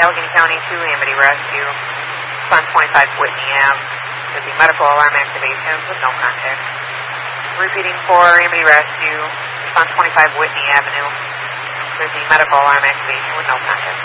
Allegheny County to Amity Rescue. Respond 25 Whitney Ave. There's the medical alarm activation with no contact. Repeating for Amity Rescue. Respond 25 Whitney Avenue. There's the medical alarm activation with no contact.